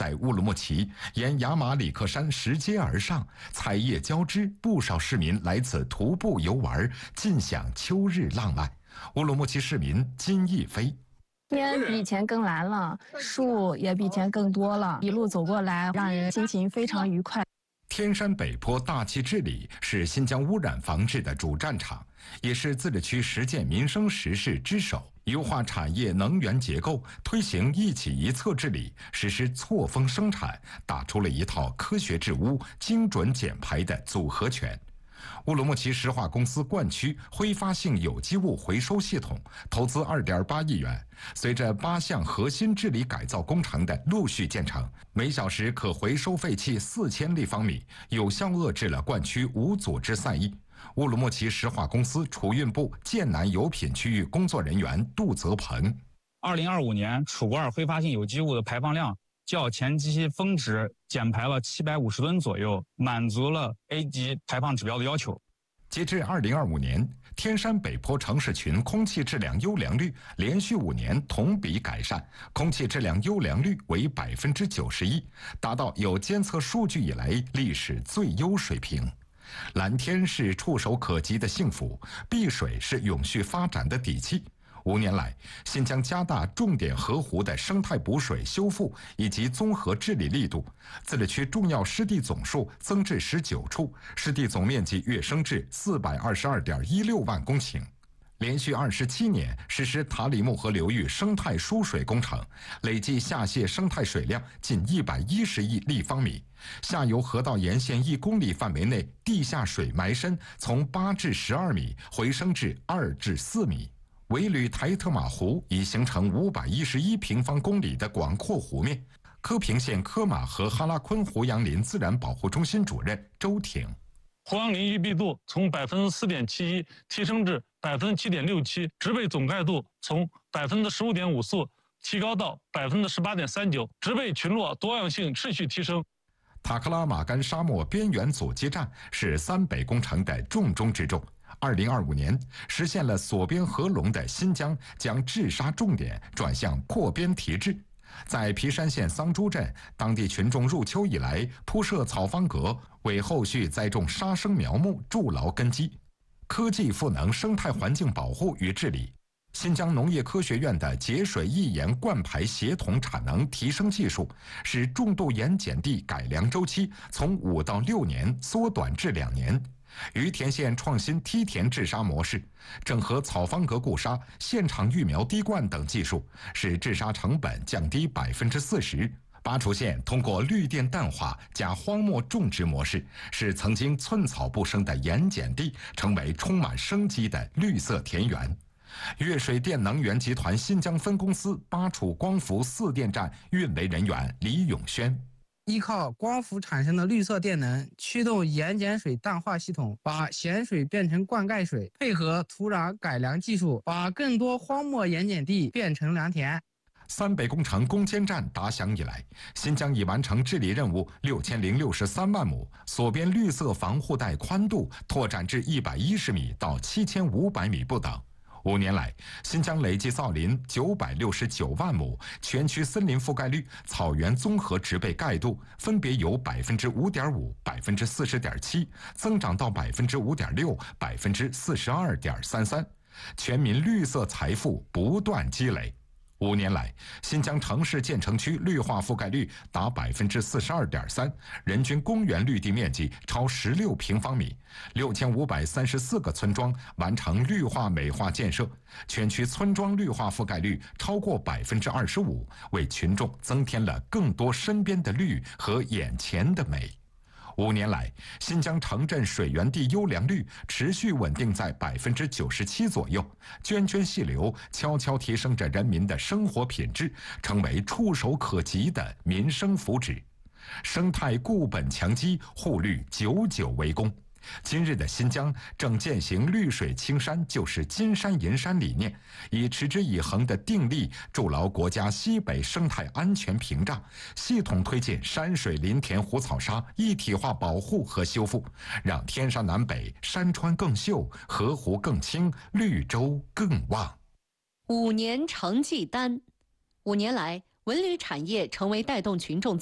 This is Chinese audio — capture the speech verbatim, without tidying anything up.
在乌鲁木齐沿雅马里克山拾阶而上，彩叶交织，不少市民来此徒步游玩，尽享秋日浪漫。乌鲁木齐市民金逸飞。 天比以前更蓝了，树也比以前更多了，一路走过来，让人心情非常愉快。 天山北坡大气治理是新疆污染防治的主战场，也是自治区实践民生实事之首。优化产业能源结构，推行一起一策治理，实施错峰生产，打出了一套科学治污、精准减排的组合拳。乌鲁木齐石化公司灌区挥发性有机物回收系统投资二点八亿元，随着八项核心治理改造工程的陆续建成，每小时可回收废气四千立方米，有效遏制了灌区无组织散逸。乌鲁木齐石化公司储运部建南油品区域工作人员杜泽鹏： 二零二五年储罐挥发性有机物的排放量较前期峰值减排了七百五十吨左右，满足了 A 级排放指标的要求。 截至二零二五年，天山北坡城市群空气质量优良率连续五年同比改善，空气质量优良率为百分之九十一，达到有监测数据以来历史最优水平。蓝天是触手可及的幸福，碧水是永续发展的底气。五年来，新疆加大重点河湖的生态补水修复以及综合治理力度，自治区重要湿地总数增至十九处，湿地总面积跃升至四百二十二点一六万公顷。连续二十七年实施塔里木河流域生态输水工程，累计下泄生态水量近一百一十亿立方米，下游河道沿线一公里范围内地下水埋深从八至十二米回升至二至四米。维吕台特玛湖已形成五百一十一平方公里的广阔湖面。科平县科马和哈拉昆胡杨林自然保护中心主任周挺： 胡杨林育碧度从百分之四点七一提升至百分之七点六七，植被总盖度从百分之十五点五四提高到百分之十八点三九，植被群落多样性持续提升。 塔克拉玛干沙漠边缘阻击战是三北工程的重中之重。二零二五年，实现了锁边合龙的新疆将治沙重点转向扩边提质。在皮山县桑珠镇，当地群众入秋以来铺设草方格，为后续栽种沙生苗木筑牢根基。科技赋能生态环境保护与治理。新疆农业科学院的节水抑盐灌排协同产能提升技术，使重度盐碱地改良周期从五到六年缩短至两年。于田县创新梯田治沙模式，整合草方格固沙、现场育苗滴灌等技术，使治沙成本降低百分之四十。巴楚县通过绿电淡化加荒漠种植模式，使曾经寸草不生的盐碱地成为充满生机的绿色田园。粤水电能源集团新疆分公司巴楚光伏四电站运维人员李永轩： 依靠光伏产生的绿色电能，驱动盐碱水淡化系统，把咸水变成灌溉水，配合土壤改良技术，把更多荒漠盐碱地变成良田。 三北工程攻坚战打响以来，新疆已完成治理任务六千零六十三万亩，所边绿色防护带宽度拓展至一百一十米到七千五百米不等。五年来，新疆累计造林九百六十九万亩，全区森林覆盖率、草原综合植被盖度分别由百分之五点五、百分之四十点七增长到百分之五点六、百分之四十二点三三，全民绿色财富不断积累。五年来，新疆城市建成区绿化覆盖率达百分之四十二点三，人均公园绿地面积超十六平方米，六千五百三十四个村庄完成绿化美化建设，全区村庄绿化覆盖率超过百分之二十五，为群众增添了更多身边的绿和眼前的美。五年来，新疆城镇水源地优良率持续稳定在百分之九十七左右，涓涓细流悄悄提升着人民的生活品质，成为触手可及的民生福祉。生态固本强基，护绿久久为功。今日的新疆正践行绿水青山就是金山银山理念，以持之以恒的定力筑牢国家西北生态安全屏障，系统推进山水林田湖草沙一体化保护和修复，让天山南北山川更秀，河湖更清，绿洲更旺。 五年成绩单，五年来，文旅产业成为带动群众